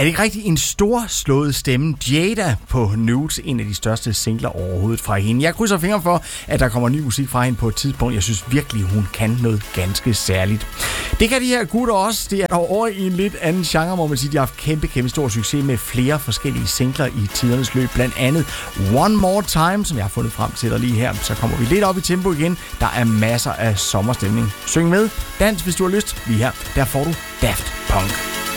det ikke rigtig en storslået stemme? Jada på Nudes, en af de største singler overhovedet fra hende. Jeg krydser fingre for, at der kommer ny musik fra hende på et tidspunkt. Jeg synes virkelig, hun kan noget ganske særligt. Det kan de her gutter også. Det er dog over i en lidt anden genre, hvor man siger, de har haft kæmpe stor succes med flere forskellige singler i tidernes løb. Blandt andet One More Time, som jeg har fundet frem til dig lige her. Så kommer vi lidt op i tempo igen. Der er masser af sommerstemning. Syng med, dans hvis du har lyst. Lige her, der får du Daft Punk.